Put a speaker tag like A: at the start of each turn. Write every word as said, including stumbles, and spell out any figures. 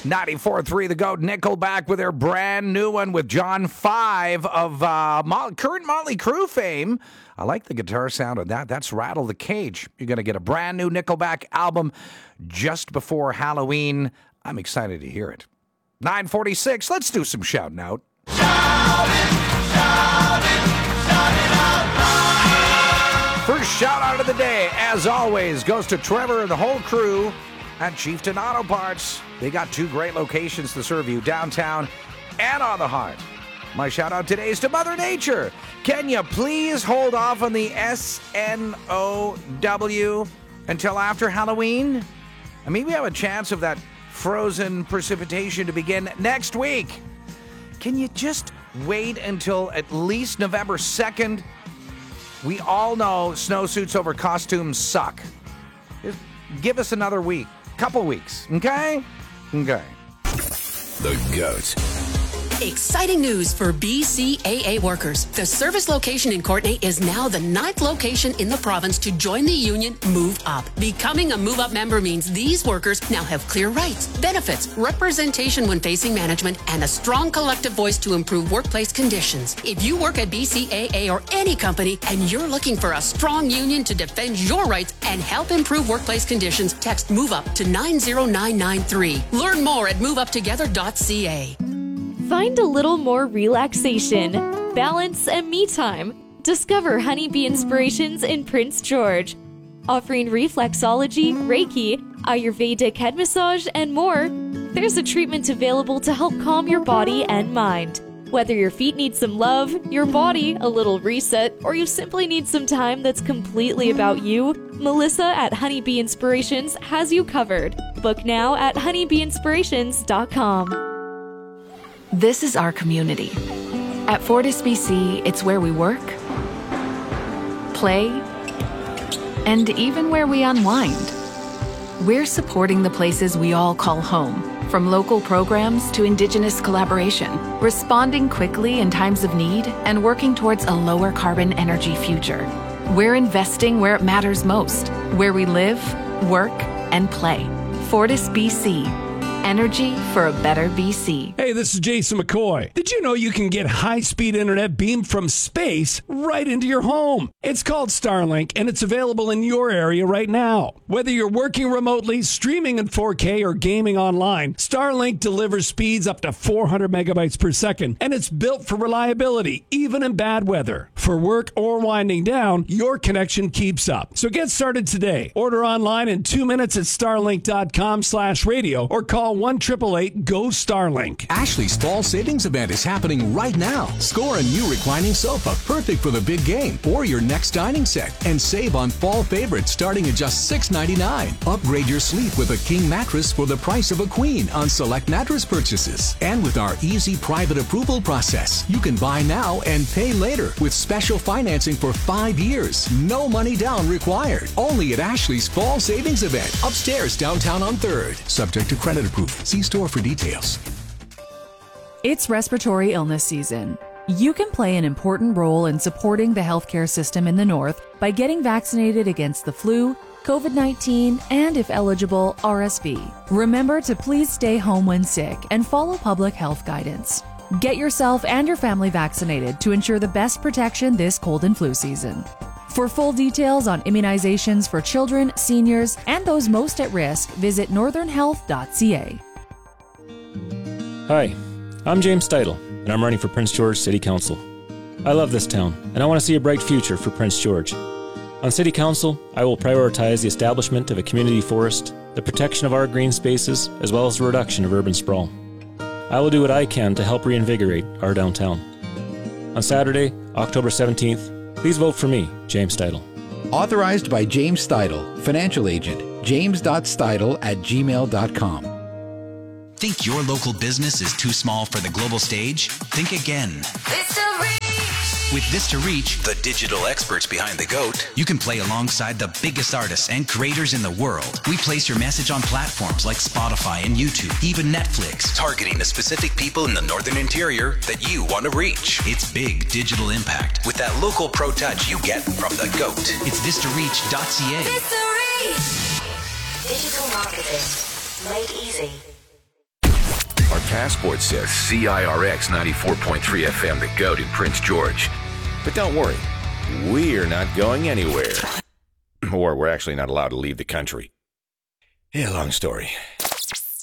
A: ninety-four point three The Goat, Nickelback with their brand new one with John five of uh, Mo- current Motley Crue fame. I like the guitar sound of that. That's Rattle the Cage. You're going to get a brand new Nickelback album just before Halloween. I'm excited to hear it. nine forty-six, let's do some shouting out. Shout it, shout it, shout it out loud. First shout out of the day, as always, goes to Trevor and the whole crew at Chieftain Auto Parts. They got two great locations to serve you, downtown and on the heart. My shout out today is to Mother Nature. Can you please hold off on the S N O W until after Halloween? I mean, we have a chance of that frozen precipitation to begin next week. Can you just wait until at least November second? We all know snowsuits over costumes suck. Just give us another week, couple weeks, okay? Okay.
B: The Goat.
C: Exciting news for B C A A workers. The service location in Courtenay is now the ninth location in the province to join the union Move Up. Becoming a Move Up member means these workers now have clear rights, benefits, representation when facing management, and a strong collective voice to improve workplace conditions. If you work at B C A A or any company and you're looking for a strong union to defend your rights and help improve workplace conditions, text MOVE UP to nine zero nine nine three. Learn more at move up together dot c a.
D: Find a little more relaxation, balance, and me time. Discover Honeybee Inspirations in Prince George. Offering reflexology, Reiki, Ayurvedic head massage, and more, there's a treatment available to help calm your body and mind. Whether your feet need some love, your body a little reset, or you simply need some time that's completely about you, Melissa at Honeybee Inspirations has you covered. Book now at honeybee inspirations dot com.
E: This is our community. At Fortis B C, it's where we work, play, and even where we unwind. We're supporting the places we all call home, from local programs to Indigenous collaboration, responding quickly in times of need, and working towards a lower carbon energy future. We're investing where it matters most, where we live, work, and play. Fortis B C. Energy for a better B C.
F: Hey, this is Jason McCoy. Did you know you can get high-speed internet beamed from space right into your home? It's called Starlink, and it's available in your area right now. Whether you're working remotely, streaming in four K, or gaming online, Starlink delivers speeds up to four hundred megabytes per second, and it's built for reliability, even in bad weather. For work or winding down, your connection keeps up. So get started today. Order online in two minutes at starlink dot com slash radio or call one eight eight eight, G O, Starlink.
B: Ashley's Fall Savings Event is happening right now. Score a new reclining sofa, perfect for the big game, or your next dining set, and save on fall favorites starting at just six ninety-nine. Upgrade your sleep with a king mattress for the price of a queen on select mattress purchases. And with our easy private approval process, you can buy now and pay later with special financing for five years. No money down required. Only at Ashley's Fall Savings Event, upstairs downtown on third. Subject to credit approval. See store for details.
G: It's respiratory illness season. You can play an important role in supporting the healthcare system in the North by getting vaccinated against the flu, COVID nineteen, and if eligible, R S V. Remember to please stay home when sick and follow public health guidance. Get yourself and your family vaccinated to ensure the best protection this cold and flu season. For full details on immunizations for children, seniors, and those most at risk, visit northern health dot c a.
H: Hi, I'm James Steidel, and I'm running for Prince George City Council. I love this town, and I want to see a bright future for Prince George. On City Council, I will prioritize the establishment of a community forest, the protection of our green spaces, as well as the reduction of urban sprawl. I will do what I can to help reinvigorate our downtown. On Saturday, October seventeenth, please vote for me, James Steidel.
I: Authorized by James Steidel, financial agent, james dot steidel at gmail dot com.
J: Think your local business is too small for the global stage? Think again. With Vista Reach, the digital experts behind the GOAT, you can play alongside the biggest artists and creators in the world. We place your message on platforms like Spotify and YouTube, even Netflix, targeting the specific people in the northern interior that you want to reach. It's big digital impact with that local pro touch you get from the GOAT. It's vista reach dot c a.
K: Vista Reach! Digital marketing made easy. Passport says C I R X ninety-four point three F M, the GOAT in Prince George. But don't worry, we're not going anywhere. Or we're actually not allowed to leave the country. Yeah, long story.